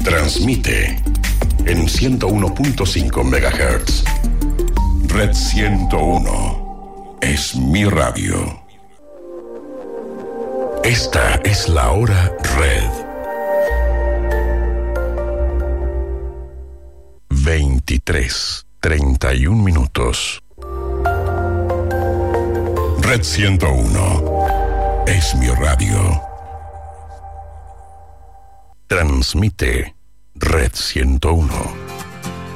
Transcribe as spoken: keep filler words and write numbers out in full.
Transmite en ciento uno punto cinco megahertz. Red ciento uno es mi radio. Esta es la hora Red. veintitrés, treinta y un minutos. Red ciento uno es mi radio. Transmite Red ciento uno.